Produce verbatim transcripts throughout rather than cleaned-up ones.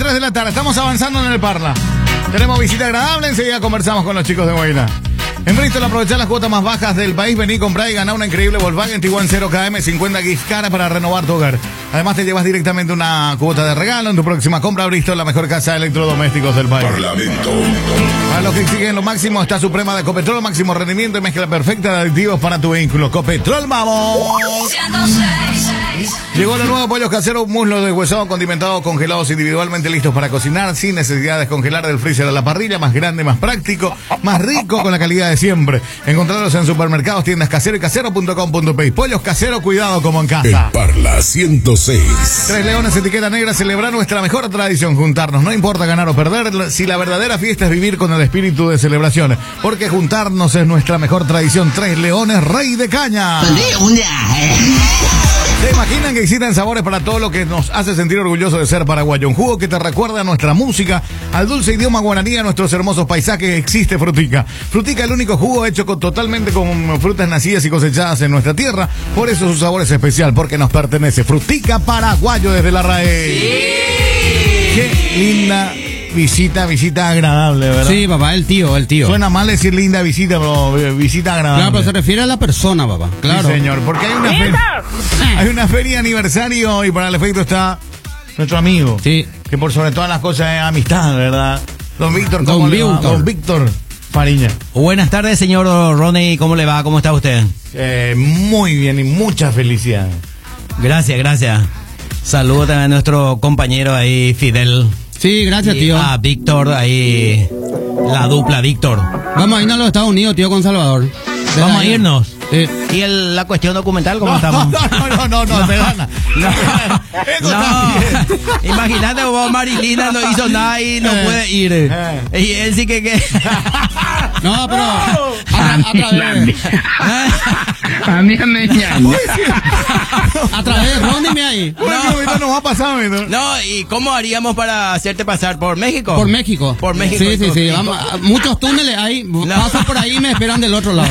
tres de la tarde. Estamos avanzando en el Parla. Tenemos visita agradable. Enseguida conversamos con los chicos de Guairá. En Bristol, aprovechar las cuotas más bajas del país. Vení, comprá y ganá una increíble Volkswagen Tiguan cero K M, cincuenta gift cards para renovar tu hogar. Además, te llevas directamente una cuota de regalo en tu próxima compra. Bristol, la mejor casa de electrodomésticos del país. Parlamento. Para los que exigen lo máximo, está Suprema de Copetrol, máximo rendimiento y mezcla perfecta de aditivos para tu vehículo. Copetrol, vamos. Llegó el nuevo pollo casero, muslo deshuesado, condimentado, congelados individualmente, listos para cocinar, sin necesidad de descongelar del freezer a la parrilla, más grande, más práctico, más rico, con la calidad de siempre. Encontrarlos en supermercados, tiendas casero y casero punto com punto pe. Pollos casero, cuidado como en casa. El Parla ciento seis. Tres Leones, etiqueta negra, celebrar nuestra mejor tradición, juntarnos. No importa ganar o perder, si la verdadera fiesta es vivir con el espíritu de celebración. Porque juntarnos es nuestra mejor tradición. Tres Leones, rey de caña. ¿Se imaginan que existen sabores para todo lo que nos hace sentir orgullosos de ser paraguayo? Un jugo que te recuerda a nuestra música, al dulce idioma guaraní, a nuestros hermosos paisajes. Existe Frutica. Frutica, el único jugo hecho con, totalmente con frutas nacidas y cosechadas en nuestra tierra. Por eso su sabor es especial, porque nos pertenece. Frutica paraguayo desde la raíz. ¡Sí! ¡Qué linda visita, visita agradable, ¿verdad? Sí, papá, el tío, el tío. Suena mal decir linda visita, pero visita agradable. Claro, pero se refiere a la persona, papá. Claro. Sí, señor, porque hay una feria, hay una feria aniversario y para el efecto está nuestro amigo. Sí. Que por sobre todas las cosas es amistad, ¿verdad? Don Víctor, ¿cómo Don le va? Víctor. Don Víctor Fariña. Buenas tardes, señor Ronnie, ¿cómo le va? ¿Cómo está usted? Eh, muy bien y mucha felicidad. Gracias, gracias. Saludos también a nuestro compañero ahí, Fidel. Sí, gracias, Y tío. a Víctor, ahí, la dupla Víctor. Vamos a irnos a los Estados Unidos, tío, con Salvador. De Vamos la- a irnos. Sí. ¿Y el, la cuestión documental, cómo No, estamos? no, no, no, no, se gana. No, Eso no. está bien. Imagínate vos, Marilina no hizo nada y no Eh. puede ir. Eh. Y él sí que... que... No, pero a, a través, A mí me llama. a través de Ronnie me ahí. Bueno, ahorita nos va a pasar, ¿no? No, ¿y cómo haríamos para hacerte pasar por México? Por México. Por México. Sí, sí, Y- sí. y- Vamos, a- muchos túneles ahí. Paso por ahí y me esperan del otro lado.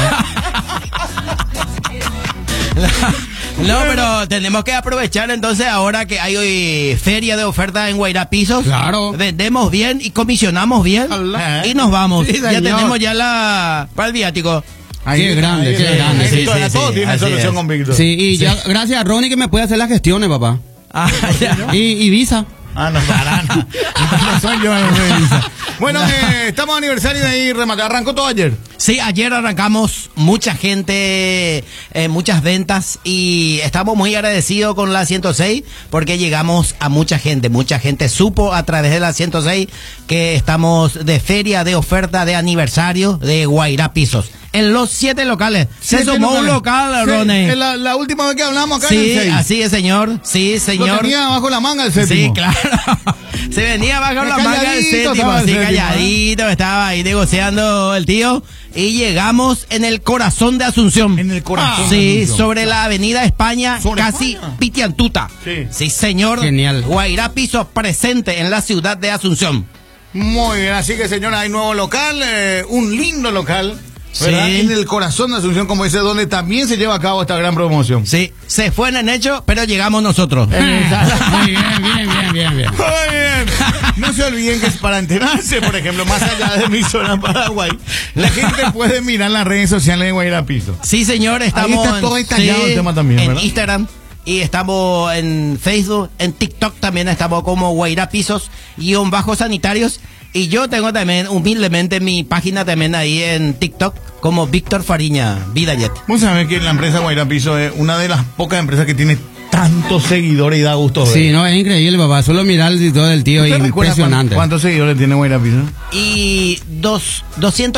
No, pero tenemos que aprovechar entonces ahora que hay hoy feria de oferta en Guairá Pisos. Claro. Vendemos bien y comisionamos bien. Allah. Y nos vamos. Sí, Ya señor. tenemos ya la para el viático. Ahí Qué está, grande, ahí qué está. grande. Esto Sí, sí, ya todo sí, tiene así solución es. con Víctor. Sí, y ya, gracias a Ronnie que me puede hacer las gestiones, papá. Ah, ya. Y, y visa. Ah, no, para no. No soy yo, no soy Elisa. Bueno, eh, estamos aniversario de ahí, remate. Arrancó todo ayer. Sí, ayer arrancamos, mucha gente, eh, muchas ventas y estamos muy agradecidos con la ciento seis porque llegamos a mucha gente. Mucha gente supo a través de la ciento seis que estamos de feria, de oferta, de aniversario de Guairá Pisos. En los siete locales. Se Siete sumó un locales. local, Sí, Ronnie. es la, la última vez que hablamos acá en Sí, el seis. así es, señor. Sí, Lo señor. tenía bajo la manga el Sí, séptimo. claro. Se venía bajo la manga del Calladito séptimo, estaba el así séptimo, calladito, estaba ahí negociando el tío. Y llegamos en el corazón de Asunción. En el corazón de Sí, Asunción. sobre la avenida España, ¿Sobre casi España? Pitiantuta. Sí. Sí, señor. Genial. Guairá Piso presente en la ciudad de Asunción. Muy bien, así que señora, hay nuevo local, eh, un lindo local, ¿verdad? Sí. En el corazón de Asunción, como dice, donde también se lleva a cabo esta gran promoción. Sí, se fue en el hecho, pero llegamos nosotros. Muy bien, bien, bien, bien, bien. Muy bien. No se olviden que es para enterarse, por ejemplo, más allá de mi zona Paraguay, la gente puede mirar las redes sociales de Guairá Piso. Sí, señor, estamos está todo en, detallado el tema también, en ¿verdad? Instagram y estamos en Facebook, en TikTok también estamos como Guairá Pisos guión bajo sanitarios y yo tengo también humildemente mi página también ahí en TikTok como Víctor Fariña Vidayet. Vos sabés que la empresa Guairá Piso es una de las pocas empresas que tiene tantos seguidores y da gusto ver. Sí, no, es increíble, papá. Solo mirar el sitio del tío, ¿Usted recuerda impresionante. cuán- ¿Cuántos seguidores tiene Guairá Piso? Y dos, doscientos